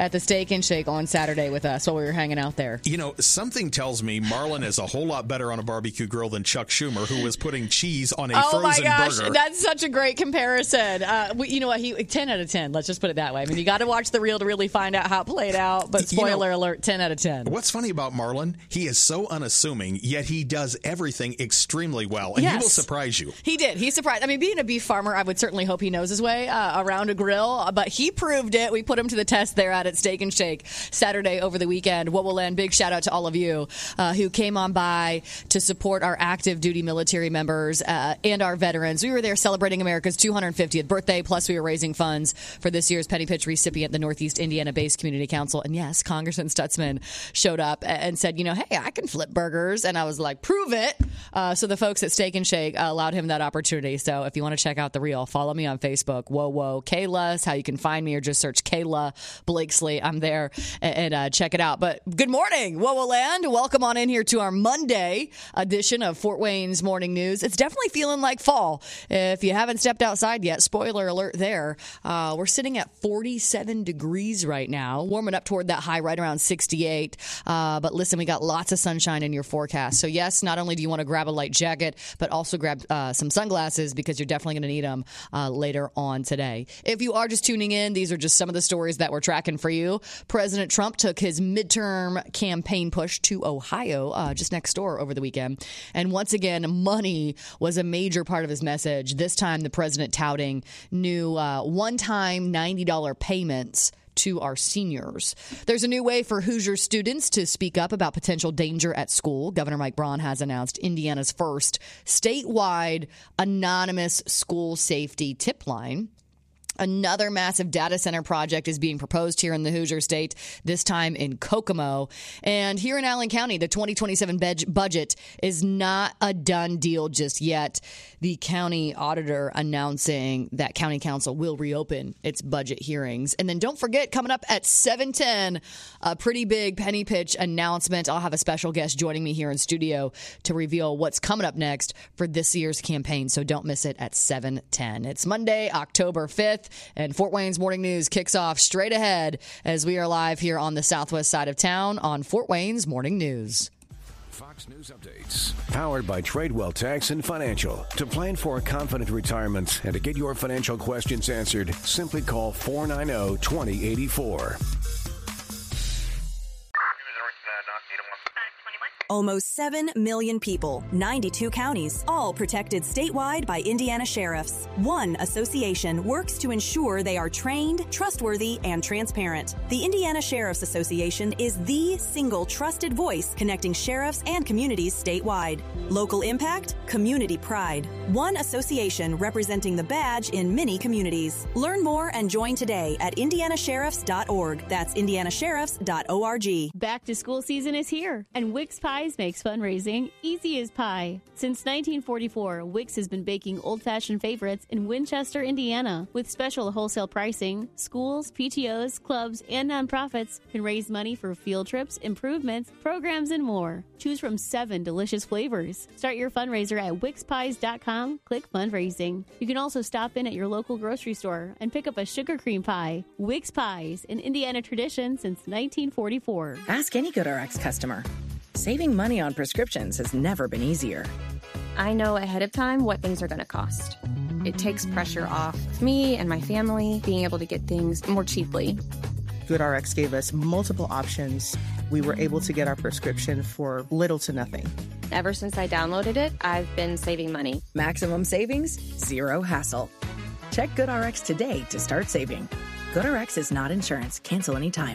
at the Steak and Shake on Saturday with us while we were hanging out there. You know, something tells me Marlon is a whole lot better on a barbecue grill than Chuck Schumer, who was putting cheese on a frozen burger. Oh, my gosh. That's such a great comparison. You know what? 10 out of 10. Let's just put it that way. I mean, you got to watch the reel to really find out how it played out. But spoiler alert, 10 out of 10. What's funny about Marlon, he is so unassuming, yet he does everything extremely well. And he will surprise you. He did. He surprised. I mean, being a beef farmer, I would certainly hope he knows his way around a grill. But he proved it. We put him to the test there at Steak and Shake Saturday over the weekend. What will end? Big shout out to all of you who came on by to support our active duty military members and our veterans. We were there celebrating America's 250th birthday, plus we were raising funds for this year's Penny Pitch recipient, the Northeast Indiana-based Community Council. And yes, Congressman Stutzman showed up and said, you know, hey, I can flip burgers. And I was like, prove it. So the folks at Steak and Shake allowed him that opportunity. So if you want to check out the reel, follow me on Facebook. Whoa, Kayla is how you can find me, or just search Kayla Blakesley. I'm there, and check it out. But good morning, Whoa Land. Welcome on in here to our Monday edition of Fort Wayne's Morning News. It's definitely feeling like fall. If you haven't stepped outside yet, spoiler alert there. We're sitting at 47 degrees right now, warming up toward that high right around 68. But listen, we got lots of sunshine in your forecast. So yes, not only do you want to grab a light jacket, but also grab some sunglasses, because you're definitely going to need them later on today. If you are just tuning in, these are just some of the stories that we're tracking for you. President Trump took his midterm campaign push to Ohio, just next door, over the weekend. And once again, money was a major part of his message. This time, the president touting new one-time $90 payments to our seniors. There's a new way for Hoosier students to speak up about potential danger at school. Governor Mike Braun has announced Indiana's first statewide anonymous school safety tip line. Another massive data center project is being proposed here in the Hoosier State, this time in Kokomo. And here in Allen County, the 2027 budget is not a done deal just yet. The county auditor announcing that county council will reopen its budget hearings. And then don't forget, coming up at 7:10, a pretty big penny pitch announcement. I'll have a special guest joining me here in studio to reveal what's coming up next for this year's campaign. So don't miss it at 7:10. It's Monday, October 5th. And Fort Wayne's Morning News kicks off straight ahead as we are live here on the southwest side of town on Fort Wayne's Morning News. Fox News Updates, powered by Tradewell Tax and Financial. To plan for a confident retirement and to get your financial questions answered, simply call 490-2084. Almost 7 million people, 92 counties, all protected statewide by Indiana sheriffs. One association works to ensure they are trained, trustworthy, and transparent. The Indiana Sheriff's Association is the single trusted voice connecting sheriffs and communities statewide. Local impact, community pride. One association representing the badge in many communities. Learn more and join today at indianasheriffs.org. That's indianasheriffs.org. Back to school season is here, and Wix Pies makes fundraising easy as pie. Since 1944, Wix has been baking old-fashioned favorites in Winchester, Indiana. With special wholesale pricing, schools, PTOs, clubs, and nonprofits can raise money for field trips, improvements, programs, and more. Choose from 7 delicious flavors. Start your fundraiser at wixpies.com. Click fundraising. You can also stop in at your local grocery store and pick up a sugar cream pie. Wix Pies, an Indiana tradition since 1944. Ask any GoodRx customer. Saving money on prescriptions has never been easier. I know ahead of time what things are going to cost. It takes pressure off me and my family being able to get things more cheaply. GoodRx gave us multiple options. We were able to get our prescription for little to nothing. Ever since I downloaded it, I've been saving money. Maximum savings, zero hassle. Check GoodRx today to start saving. GoodRx is not insurance. Cancel anytime.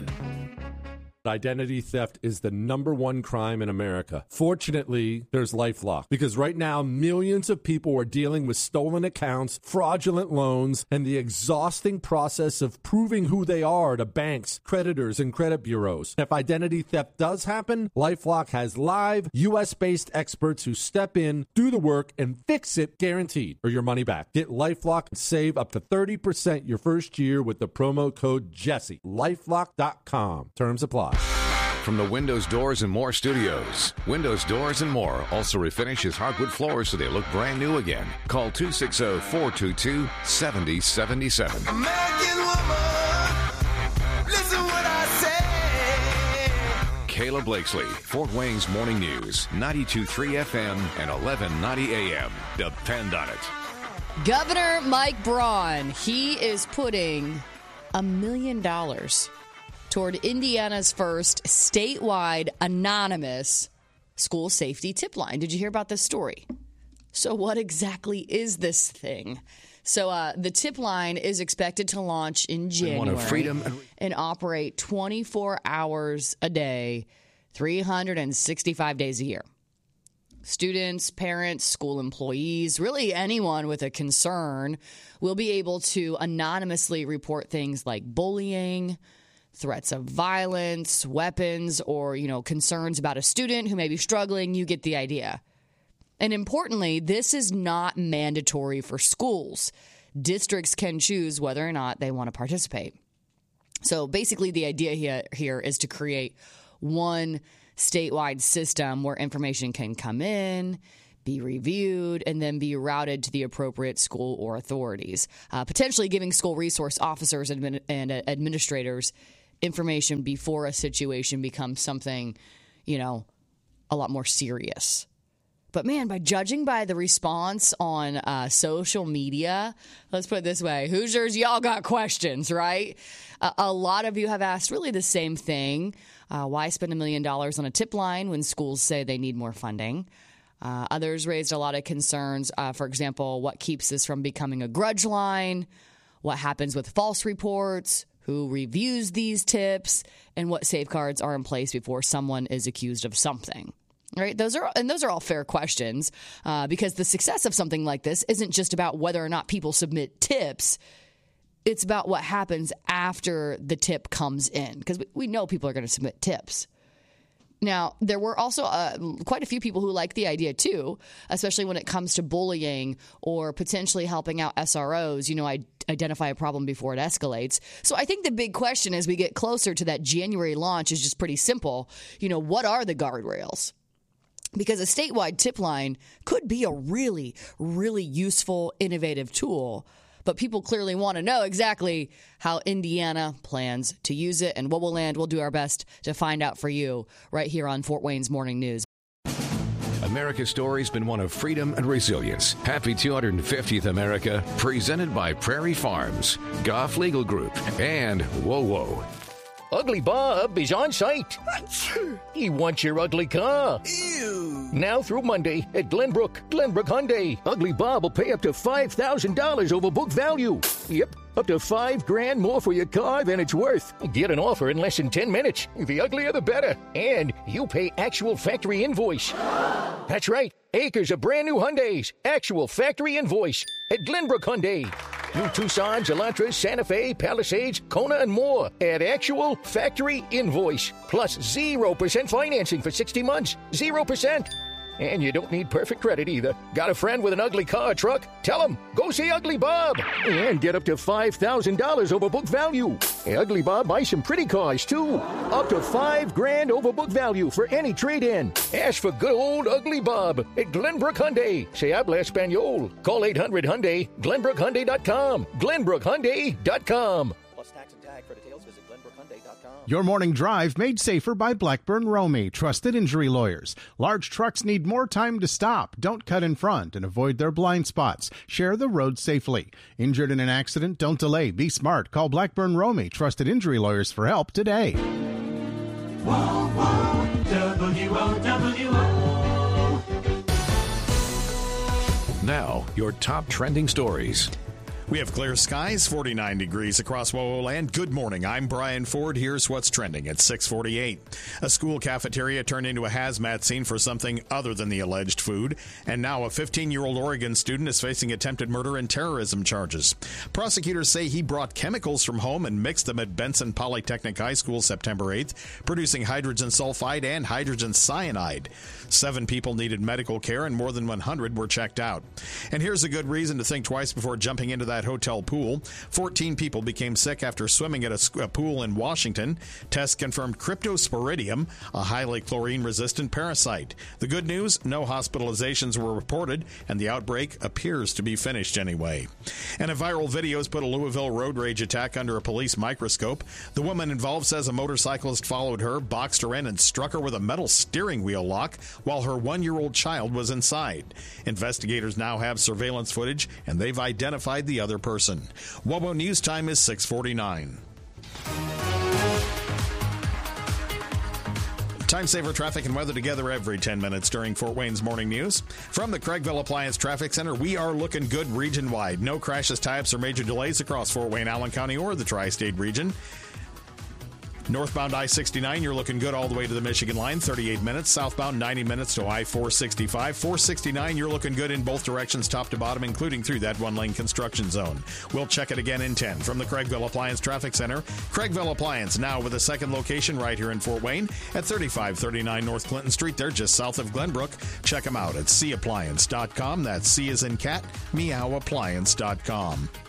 Identity theft is the #1 crime in America. Fortunately, there's LifeLock, because right now millions of people are dealing with stolen accounts, fraudulent loans, and the exhausting process of proving who they are to banks, creditors, and credit bureaus. If identity theft does happen, LifeLock has live US-based experts who step in, do the work, and fix it, guaranteed, or your money back. Get LifeLock and save up to 30% your first year with the promo code Jesse. LifeLock.com. Terms apply. From the Windows, Doors, and More studios, Windows, Doors, and More also refinishes hardwood floors so they look brand new again. Call 260-422-7077. American woman, listen what I Kayla Blakesley, Fort Wayne's Morning News, 92.3 FM and 1190 AM. Depend on it. Governor Mike Braun, he is putting $1 million toward Indiana's first statewide anonymous school safety tip line. Did you hear about this story? So what exactly is this thing? So the tip line is expected to launch in January and operate 24 hours a day, 365 days a year. Students, parents, school employees, really anyone with a concern will be able to anonymously report things like bullying, threats of violence, weapons, or, concerns about a student who may be struggling. You get the idea. And importantly, this is not mandatory for schools. Districts can choose whether or not they want to participate. So basically the idea here is to create one statewide system where information can come in, be reviewed, and then be routed to the appropriate school or authorities, potentially giving school resource officers and administrators information before a situation becomes something, a lot more serious. But man, by judging by the response on social media, let's put it this way, Hoosiers, y'all got questions, right? A lot of you have asked really the same thing. Why spend $1 million on a tip line when schools say they need more funding? Others raised a lot of concerns. For example, what keeps this from becoming a grudge line? What happens with false reports? Who reviews these tips? And what safeguards are in place before someone is accused of something? Right? Those are all fair questions because the success of something like this isn't just about whether or not people submit tips. It's about what happens after the tip comes in, because we know people are going to submit tips. Now, there were also quite a few people who like the idea, too, especially when it comes to bullying or potentially helping out SROs, identify a problem before it escalates. So I think the big question as we get closer to that January launch is just pretty simple. What are the guardrails? Because a statewide tip line could be a really, really useful, innovative tool. But people clearly want to know exactly how Indiana plans to use it. And what will land, we'll do our best to find out for you right here on Fort Wayne's Morning News. America's story's been one of freedom and resilience. Happy 250th America, presented by Prairie Farms, Goff Legal Group, and Whoa. Ugly Bob is on site. He wants your ugly car. Ew. Now through Monday at Glenbrook Hyundai. Ugly Bob will pay up to $5,000 over book value. Yep, up to $5,000 more for your car than it's worth. Get an offer in less than 10 minutes. The uglier the better. And you pay actual factory invoice. That's right. Acres of brand new Hyundais. Actual factory invoice at Glenbrook Hyundai. New Tucsons, Elantras, Santa Fe, Palisades, Kona, and more at actual factory invoice. Plus 0% financing for 60 months. 0%. And you don't need perfect credit either. Got a friend with an ugly car or truck? Tell him, go see Ugly Bob. And get up to $5,000 over book value. Ugly Bob buys some pretty cars, too. Up to $5,000 over book value for any trade-in. Ask for good old Ugly Bob at Glenbrook Hyundai. Se habla Espanol. Call 800-HYUNDAI, GlenbrookHyundai.com. GlenbrookHyundai.com. Plus tax and tag. For details, visit GlenbrookHyundai.com. Your morning drive made safer by Blackburn Romy, trusted injury lawyers. Large trucks need more time to stop. Don't cut in front and avoid their blind spots. Share the road safely. Injured in an accident? Don't delay. Be smart. Call Blackburn Romy, trusted injury lawyers, for help today. Whoa, whoa, W-O-W-O. Now, your top trending stories. We have clear skies, 49 degrees across WOWO land. Good morning. I'm Brian Ford. Here's what's trending at 6:48. A school cafeteria turned into a hazmat scene for something other than the alleged food. And now a 15-year-old Oregon student is facing attempted murder and terrorism charges. Prosecutors say he brought chemicals from home and mixed them at Benson Polytechnic High School September 8th, producing hydrogen sulfide and hydrogen cyanide. 7 people needed medical care and more than 100 were checked out. And here's a good reason to think twice before jumping into that Riverside Hotel pool. 14 people became sick after swimming at a pool in Washington. Tests confirmed Cryptosporidium, a highly chlorine-resistant parasite. The good news, no hospitalizations were reported, and the outbreak appears to be finished anyway. And a viral video has put a Louisville road rage attack under a police microscope. The woman involved says a motorcyclist followed her, boxed her in, and struck her with a metal steering wheel lock while her 1-year-old child was inside. Investigators now have surveillance footage, and they've identified the other person. WOWO News Time is 6:49. Time saver traffic and weather together every 10 minutes during Fort Wayne's morning news. From the Craigville Appliance Traffic Center, we are looking good region-wide. No crashes, tie-ups, or major delays across Fort Wayne, Allen County, or the tri-state region. Northbound I-69, you're looking good all the way to the Michigan line, 38 minutes. Southbound, 90 minutes to I-465. 469, you're looking good in both directions, top to bottom, including through that one-lane construction zone. We'll check it again in 10. From the Craigville Appliance Traffic Center, Craigville Appliance, now with a second location right here in Fort Wayne at 3539 North Clinton Street. They're just south of Glenbrook. Check them out at cappliance.com. That's C as in cat, meowappliance.com.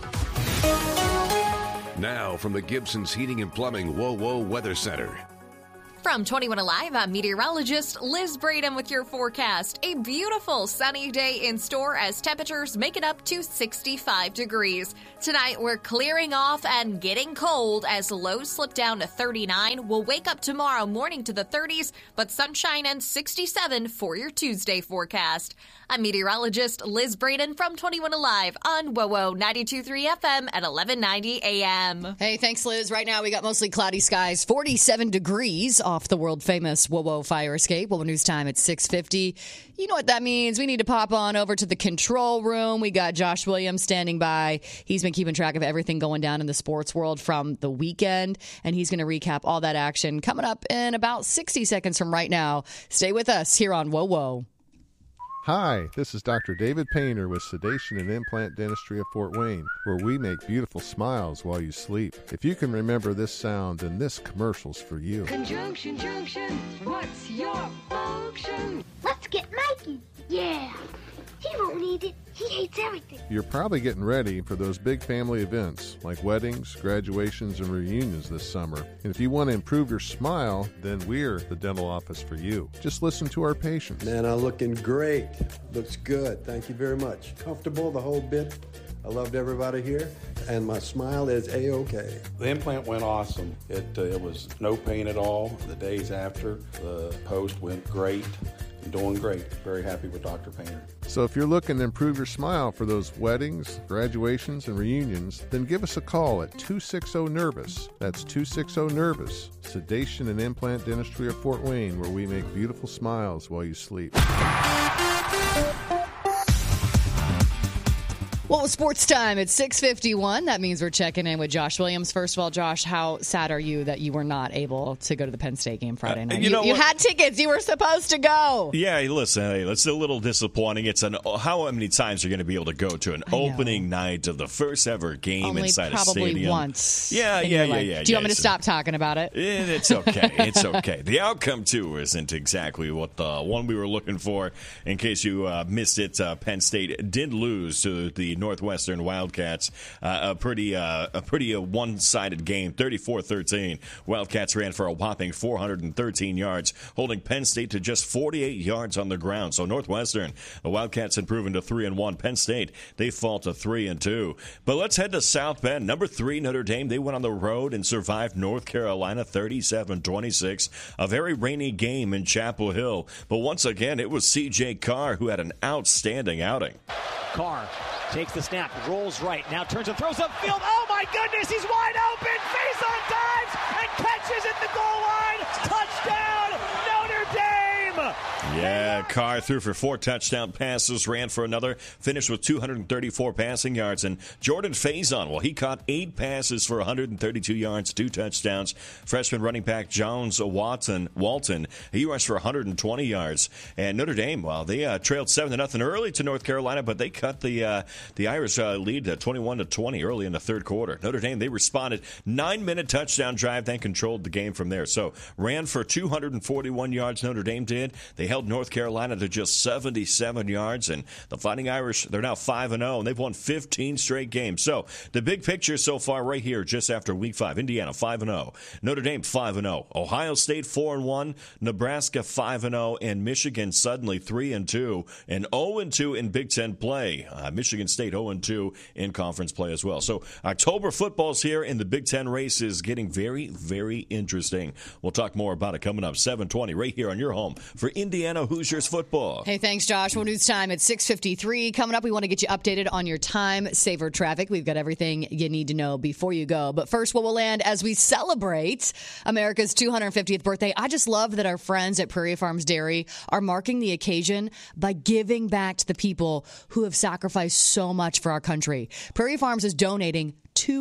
Now from the Gibson's Heating and Plumbing WOWO Weather Center. From 21 Alive, I'm meteorologist Liz Braden with your forecast. A beautiful sunny day in store as temperatures make it up to 65 degrees. Tonight, we're clearing off and getting cold as lows slip down to 39. We'll wake up tomorrow morning to the 30s, but sunshine and 67 for your Tuesday forecast. I'm meteorologist Liz Braden from 21 Alive on WOWO 92.3 FM at 1190 AM. Hey, thanks, Liz. Right now, we got mostly cloudy skies, 47 degrees off the world-famous WOWO fire escape. WOWO News Time at 6:50. You know what that means. We need to pop on over to the control room. We got Josh Williams standing by. He's been keeping track of everything going down in the sports world from the weekend, and he's going to recap all that action coming up in about 60 seconds from right now. Stay with us here on WOWO. Hi, this is Dr. David Painter with Sedation and Implant Dentistry of Fort Wayne, where we make beautiful smiles while you sleep. If you can remember this sound, then this commercial's for you. Conjunction junction, what's your function? Let's get Mikey. Yeah, he won't need it. He hates everything. You're probably getting ready for those big family events like weddings, graduations, and reunions this summer. And if you want to improve your smile, then we're the dental office for you. Just listen to our patients. Man, I'm looking great. Looks good. Thank you very much. Comfortable the whole bit. I loved everybody here, and my smile is A-OK. The implant went awesome. It was no pain at all. The days after, the post went great. I'm doing great. Very happy with Dr. Painter. So if you're looking to improve your smile for those weddings, graduations, and reunions, then give us a call at 260-NERVOUS. That's 260-NERVOUS. Sedation and Implant Dentistry of Fort Wayne, where we make beautiful smiles while you sleep. Well, sports time at 6:51. That means we're checking in with Josh Williams. First of all, Josh, how sad are you that you were not able to go to the Penn State game Friday night? You had tickets. You were supposed to go. Yeah, listen, it's a little disappointing. How many times are you going to be able to go to an opening night of the first ever game inside a stadium? Probably once. Yeah. Do you want me to stop talking about it? It's okay. It's okay. The outcome, too, isn't exactly what the one we were looking for. In case you missed it, Penn State did lose to the Northwestern Wildcats. A pretty one-sided game, 34-13. Wildcats ran for a whopping 413 yards, holding Penn State to just 48 yards on the ground. So Northwestern, the Wildcats improving to 3-1. Penn State, they fall to 3-2. But let's head to South Bend. Number 3, Notre Dame, they went on the road and survived North Carolina 37-26. A very rainy game in Chapel Hill. But once again, it was C.J. Carr who had an outstanding outing. Carr takes the snap, rolls right, now turns and throws upfield. Oh my goodness, he's wide open, face on dives, and catches at the goal line. Touchdown, Notre Dame! Yeah, Carr threw for 4 touchdown passes, ran for another, finished with 234 passing yards. And Jordan Faison, well, he caught 8 passes for 132 yards, 2 touchdowns. Freshman running back Jones Walton, he rushed for 120 yards. And Notre Dame, well, they trailed 7-0 early to North Carolina, but they cut the Irish lead 21-20 early in the third quarter. Notre Dame, they responded. 9-minute touchdown drive, then controlled the game from there. So ran for 241 yards, Notre Dame did. They held North Carolina Carolina to just 77 yards. And the Fighting Irish, they're now 5-0, and they've won 15 straight games. So the big picture so far right here, just after Week 5, Indiana 5-0, Notre Dame 5-0, Ohio State 4-1, Nebraska 5-0, and Michigan suddenly 3-2, and 0-2 in Big Ten play. Michigan State 0-2 in conference play as well. So October football's here, and the Big Ten race is getting very, very interesting. We'll talk more about it coming up 7:20 right here on your home for Indiana Hoosiers football. Hey, thanks, Josh. Well, news time at 6:53. Coming up, we want to get you updated on your time saver traffic. We've got everything you need to know before you go. But first, what will land as we celebrate America's 250th birthday. I just love that our friends at Prairie Farms Dairy are marking the occasion by giving back to the people who have sacrificed so much for our country. Prairie Farms is donating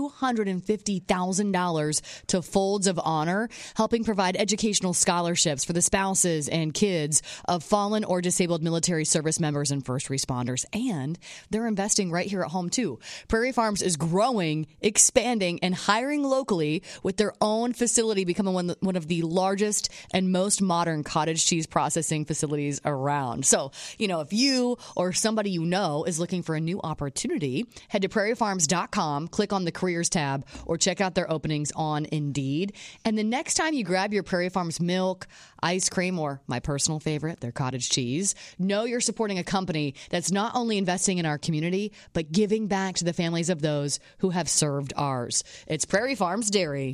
$250,000 to Folds of Honor, helping provide educational scholarships for the spouses and kids of fallen or disabled military service members and first responders. And they're investing right here at home, too. Prairie Farms is growing, expanding, and hiring locally with their own facility becoming one of the largest and most modern cottage cheese processing facilities around. So, if you or somebody you know is looking for a new opportunity, head to prairiefarms.com, click on the careers tab, or check out their openings on Indeed. And the next time you grab your Prairie Farms milk, ice cream, or my personal favorite, their cottage cheese, know you're supporting a company that's not only investing in our community, but giving back to the families of those who have served ours. It's Prairie Farms Dairy.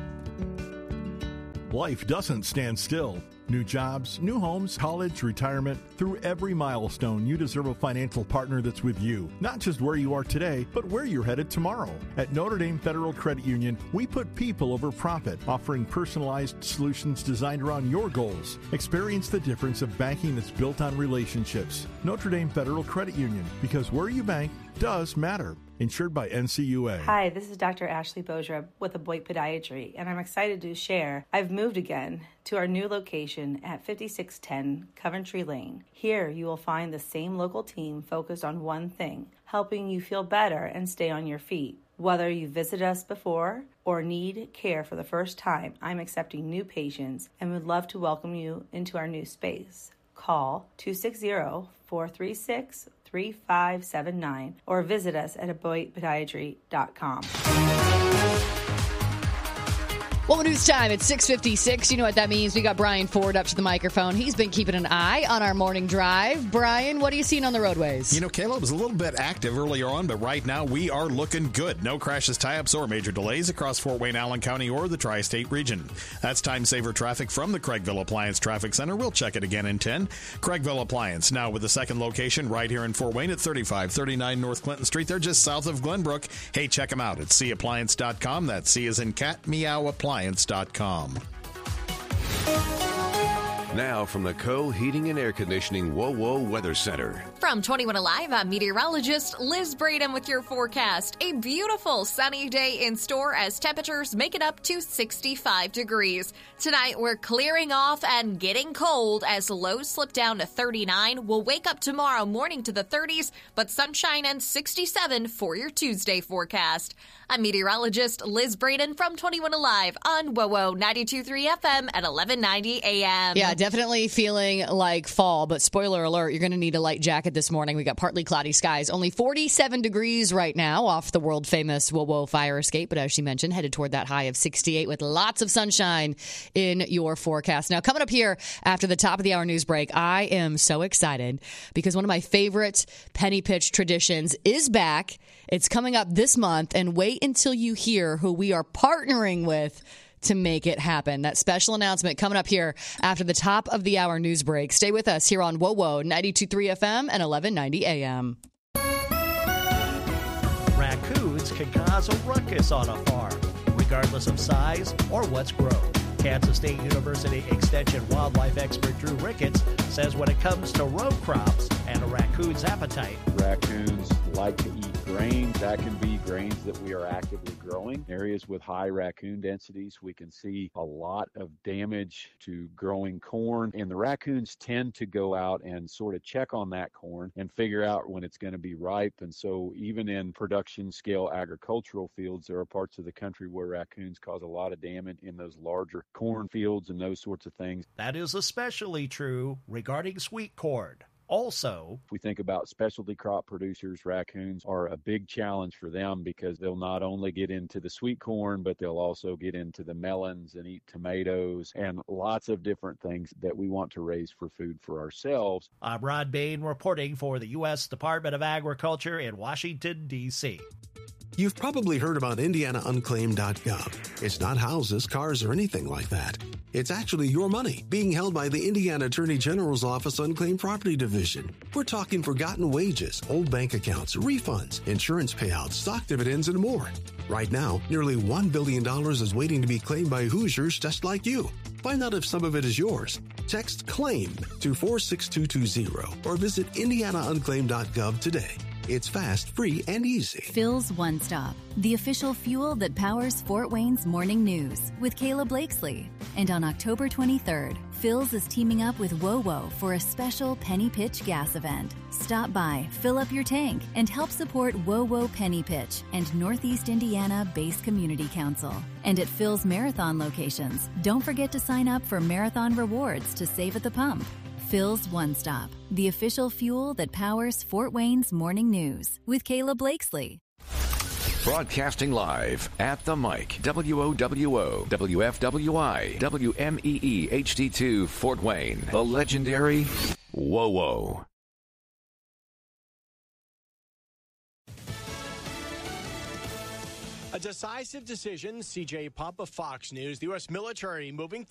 Life doesn't stand still. New jobs, new homes, college, retirement. Through every milestone, you deserve a financial partner that's with you. Not just where you are today, but where you're headed tomorrow. At Notre Dame Federal Credit Union, we put people over profit, offering personalized solutions designed around your goals. Experience the difference of banking that's built on relationships. Notre Dame Federal Credit Union, because where you bank does matter. Insured by NCUA. Hi, this is Dr. Ashley Bozier with Aboit Podiatry, and I'm excited to share I've moved again to our new location at 5610 Coventry Lane. Here you will find the same local team focused on one thing, helping you feel better and stay on your feet. Whether you visited us before or need care for the first time, I'm accepting new patients and would love to welcome you into our new space. Call 260-436-3579 or visit us at aboitpodiatry.com. Well, news time. It's 6:56. You know what that means. We got Brian Ford up to the microphone. He's been keeping an eye on our morning drive. Brian, what are you seeing on the roadways? Caleb was a little bit active earlier on, but right now we are looking good. No crashes, tie-ups, or major delays across Fort Wayne, Allen County, or the Tri-State region. That's time saver traffic from the Craigville Appliance Traffic Center. We'll check it again in 10. Craigville Appliance, now with the second location right here in Fort Wayne at 3539 North Clinton Street. They're just south of Glenbrook. Hey, check them out at cappliance.com. That's C as in cat, meow, appliance.com. Now from the Co-Heating and Air Conditioning WOWO Weather Center. From 21 Alive, I'm meteorologist Liz Braden with your forecast. A beautiful sunny day in store as temperatures make it up to 65 degrees. Tonight, we're clearing off and getting cold as lows slip down to 39. We'll wake up tomorrow morning to the 30s, but sunshine and 67 for your Tuesday forecast. I'm meteorologist Liz Braden from 21 Alive on WOWO 92.3 FM at 1190 AM. Yeah, definitely feeling like fall, but spoiler alert, you're going to need a light jacket this morning. We got partly cloudy skies. Only 47 degrees right now off the world-famous WOWO fire escape, but as she mentioned, headed toward that high of 68 with lots of sunshine in your forecast. Now, coming up here after the top of the hour news break, I am so excited because one of my favorite penny pitch traditions is back. It's coming up this month, and wait until you hear who we are partnering with to make it happen. That special announcement coming up here after the top of the hour news break. Stay with us here on WOWO 92.3 FM and 1190 AM. Raccoons can cause a ruckus on a farm, regardless of size or what's grown. Kansas State University Extension wildlife expert Drew Ricketts says when it comes to row crops and a raccoon's appetite, raccoons like to eat grains, that can be grains that we are actively growing. Areas with high raccoon densities, we can see a lot of damage to growing corn, and the raccoons tend to go out and sort of check on that corn and figure out when it's going to be ripe. And so even in production scale agricultural fields, there are parts of the country where raccoons cause a lot of damage in those larger corn fields and those sorts of things. That is especially true regarding sweet corn. Also, if we think about specialty crop producers, raccoons are a big challenge for them because they'll not only get into the sweet corn, but they'll also get into the melons and eat tomatoes and lots of different things that we want to raise for food for ourselves. I'm Rod Bain reporting for the U.S. Department of Agriculture in Washington, D.C. You've probably heard about IndianaUnclaimed.gov. It's not houses, cars, or anything like that. It's actually your money being held by the Indiana Attorney General's Office Unclaimed Property Division. We're talking forgotten wages, old bank accounts, refunds, insurance payouts, stock dividends, and more. Right now, nearly $1 billion is waiting to be claimed by Hoosiers just like you. Find out if some of it is yours. Text CLAIM to 46220 or visit IndianaUnclaimed.gov today. It's fast, free, and easy. Phil's One Stop, the official fuel that powers Fort Wayne's morning news with Kayla Blakesley. And on October 23rd, Phil's is teaming up with WoWo for a special Penny Pitch gas event. Stop by, fill up your tank, and help support WoWo Penny Pitch and Northeast Indiana Base Community Council. And at Phil's Marathon locations, don't forget to sign up for Marathon Rewards to save at the pump. Phil's One Stop, the official fuel that powers Fort Wayne's morning news with Kayla Blakesley. Broadcasting live at the mic, WOWO, WFWI, WMEE HD2 Fort Wayne, the legendary WoWo. A decisive decision, CJ Pump of Fox News. The U.S. military moving